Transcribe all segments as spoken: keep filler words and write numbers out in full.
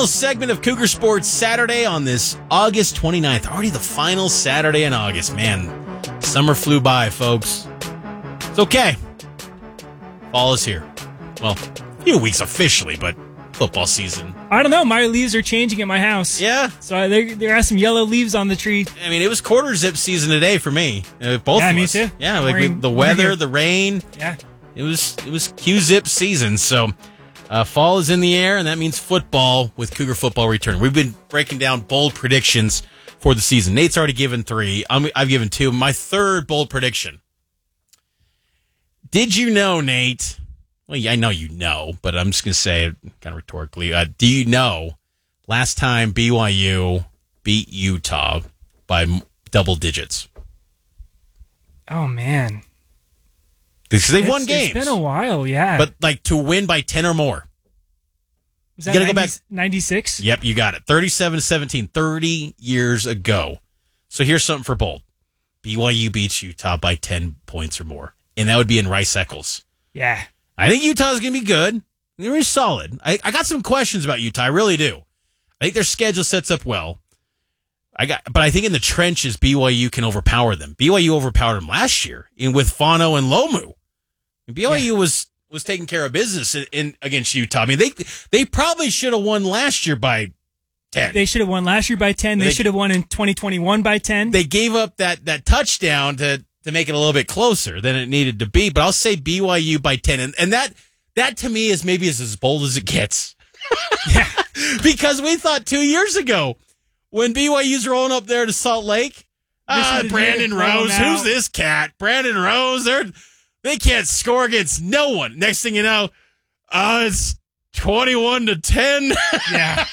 Final segment of Cougar Sports Saturday on this August twenty-ninth. Already the final Saturday in August. Man, summer flew by, folks. It's okay. Fall is here. Well, a few weeks officially, but football season. I don't know. My leaves are changing at my house. Yeah. So there, there are some yellow leaves on the tree. I mean, it was quarter zip season today for me. Uh, both yeah, of me us. too. Yeah, like we, Wearing- the weather, wearing- the rain. Yeah. It was it was Q-zip season. So uh, fall is in the air, and that means football with Cougar football return. We've been breaking down bold predictions for the season. Nate's already given three. I'm, I've given two. My third bold prediction. Did you know, Nate? Well, yeah, I know you know, but I'm just going to say it kind of rhetorically. Uh, do you know last time B Y U beat Utah by m- double digits? Oh, man. Because they've won It's- games. It's been a while, yeah. But like to win by ten or more. Was you that gotta go back- ninety-six? Yep, you got it. thirty-seven to seventeen, thirty years ago. So here's something for bold. B Y U beats Utah by ten points or more. And that would be in Rice-Eccles. Yeah. I think Utah's going to be good. They're really solid. I, I got some questions about Utah. I really do. I think their schedule sets up well. I got, but I think in the trenches, B Y U can overpower them. B Y U overpowered them last year in with Fano and Lomu. B Y U yeah. was was taking care of business in, in against Utah. I mean, they they probably should have won last year by ten. They should have won last year by ten. They, they should have won in twenty twenty-one by ten. They gave up that that touchdown to to make it a little bit closer than it needed to be. But I'll say B Y U by ten, and and that that to me is maybe is as bold as it gets. Yeah, because we thought two years ago when B Y U's rolling up there to Salt Lake, uh, Brandon Rose, who's this cat? Brandon Rose, they're they can't score against no one. Next thing you know, uh, it's twenty-one to ten. Yeah.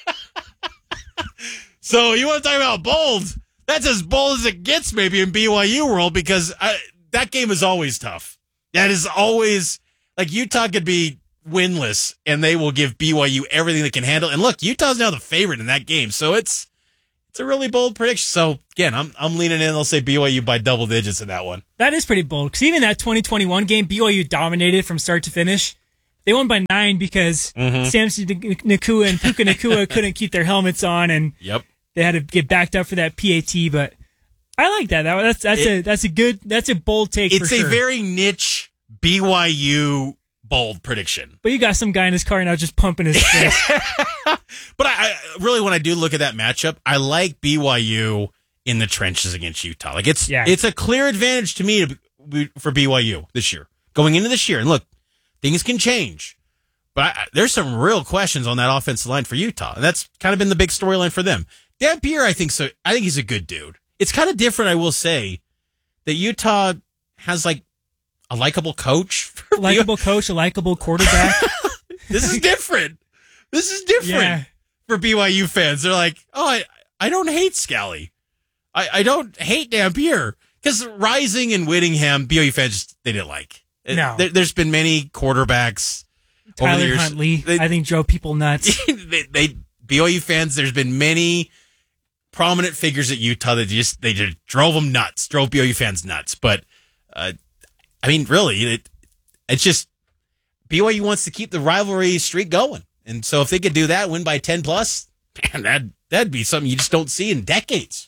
So you want to talk about bold? That's as bold as it gets maybe in B Y U world because I, that game is always tough. That is always, like Utah could be winless and they will give B Y U everything they can handle. And look, Utah's now the favorite in that game. So it's it's a really bold prediction. So again, I'm I'm leaning in. I'll say B Y U by double digits in that one. That is pretty bold because even that twenty twenty-one game, B Y U dominated from start to finish. They won by nine because mm-hmm. Samson Nakua and Puka Nakua couldn't keep their helmets on, and yep. they had to get backed up for that P A T. But I like that. that that's that's it, a that's a good that's a bold take. It's for a sure. very niche B Y U bold prediction. But you got some guy in his car now just pumping his fist. But I, I really, when I do look at that matchup, I like B Y U in the trenches against Utah. Like it's yeah. it's a clear advantage to me to, for B Y U this year going into this year. And look. Things can change, but I, there's some real questions on that offensive line for Utah, and that's kind of been the big storyline for them. Dan Pierre, I think so. I think he's a good dude. It's kind of different, I will say, that Utah has like a likable coach, a likable coach, a likable quarterback. This is different. This is different yeah. for B Y U fans. They're like, oh, I, I don't hate Scally. I, I don't hate Dan Pierre because Rising and Whittingham, B Y U fans just, they didn't like. No. There, there's been many quarterbacks Tyler over the years. Huntley, they, I think drove people nuts. they, they B Y U fans. There's been many prominent figures at Utah that just they just drove them nuts, drove B Y U fans nuts. But uh, I mean, really, it, it's just B Y U wants to keep the rivalry streak going, and so if they could do that, win by ten plus, man, that that'd be something you just don't see in decades.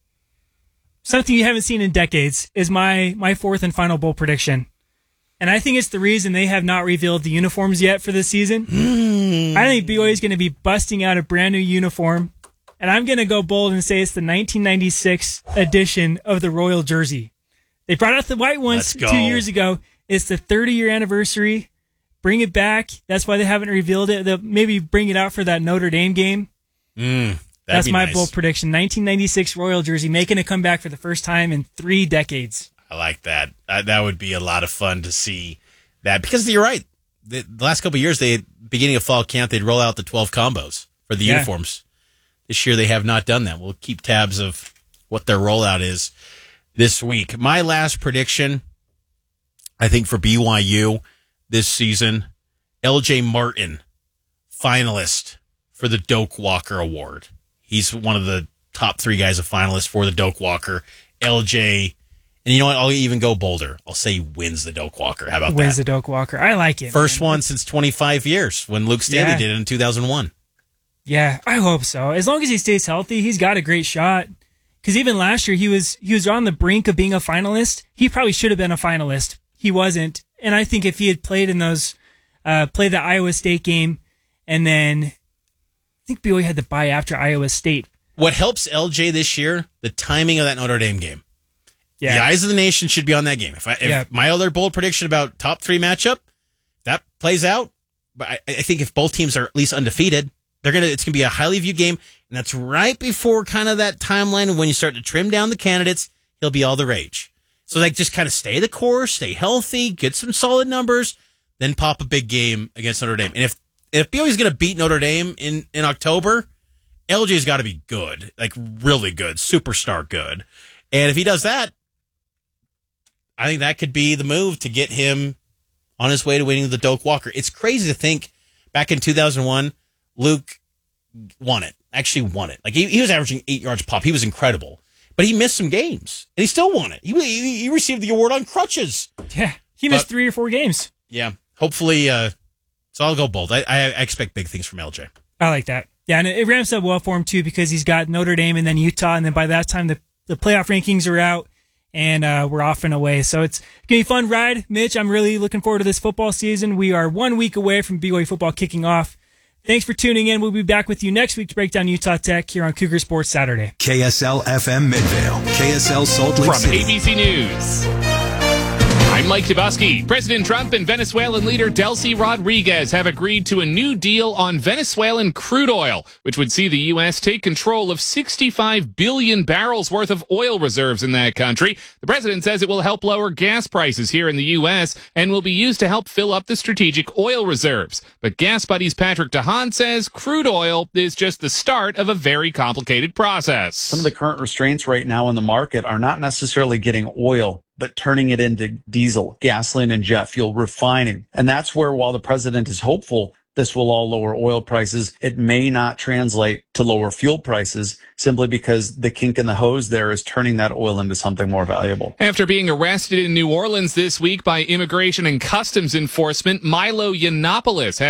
Something you haven't seen in decades is my my fourth and final bowl prediction. And I think it's the reason they have not revealed the uniforms yet for this season. Mm. I think B Y U is going to be busting out a brand new uniform. And I'm going to go bold and say it's the nineteen ninety-six edition of the Royal jersey. They brought out the white ones two years ago. It's the thirty-year anniversary. Bring it back. That's why they haven't revealed it. They'll maybe bring it out for that Notre Dame game. Mm, That's my nice. bold prediction. nineteen ninety-six Royal jersey, making a comeback for the first time in three decades. I like that. Uh, that would be a lot of fun to see that because you're right. The, the last couple of years, they beginning of fall camp, they'd roll out the twelve combos for the yeah. uniforms. This year, they have not done that. We'll keep tabs of what their rollout is this week. My last prediction, I think for B Y U this season, L J Martin, finalist for the Doak Walker Award. He's one of the top three guys, a finalist for the Doak Walker. L J. And you know what? I'll even go bolder. I'll say he wins the Doak Walker. How about wins that? Wins the Doak Walker. I like it. First man. one since twenty-five years when Luke Staley yeah. did it in two thousand one. Yeah, I hope so. As long as he stays healthy, he's got a great shot. Because even last year, he was he was on the brink of being a finalist. He probably should have been a finalist. He wasn't. And I think if he had played in those, uh, played the Iowa State game, and then I think B Y U had to bye after Iowa State. What helps L J this year, the timing of that Notre Dame game. Yeah. The eyes of the nation should be on that game. If, I, if yeah. my other bold prediction about top three matchup, that plays out. But I, I think if both teams are at least undefeated, they're gonna. It's gonna be a highly viewed game, and that's right before kind of that timeline when you start to trim down the candidates. He'll be all the rage. So like, just kind of stay the course, stay healthy, get some solid numbers, then pop a big game against Notre Dame. And if if B Y U is gonna beat Notre Dame in in October, L J's got to be good, like really good, superstar good. And if he does that, I think that could be the move to get him on his way to winning the Doak Walker. It's crazy to think back in two thousand one, Luke won it, actually won it. Like he, he was averaging eight yards a pop. He was incredible, but he missed some games and he still won it. He, he, he received the award on crutches. Yeah. He missed but, three or four games. Yeah. Hopefully, uh, so I'll go bold. I, I, I expect big things from L J. I like that. Yeah. And it ramps up well for him too, because he's got Notre Dame and then Utah. And then by that time, the, the playoff rankings are out. And uh, we're off and away. So it's going to be a fun ride. Mitch, I'm really looking forward to this football season. We are one week away from B Y U football kicking off. Thanks for tuning in. We'll be back with you next week to break down Utah Tech here on Cougar Sports Saturday. K S L F M Midvale, K S L Salt Lake From City. A B C News, I'm Mike Tabuski. President Trump and Venezuelan leader Delcy Rodriguez have agreed to a new deal on Venezuelan crude oil, which would see the U S take control of sixty-five billion barrels worth of oil reserves in that country. The president says it will help lower gas prices here in the U S and will be used to help fill up the strategic oil reserves. But Gas Buddies Patrick DeHaan says crude oil is just the start of a very complicated process. Some of the current restraints right now in the market are not necessarily getting oil, but turning it into diesel, gasoline, and jet fuel, refining. And that's where, while the president is hopeful this will all lower oil prices, it may not translate to lower fuel prices simply because the kink in the hose there is turning that oil into something more valuable. After being arrested in New Orleans this week by Immigration and Customs Enforcement, Milo Yiannopoulos has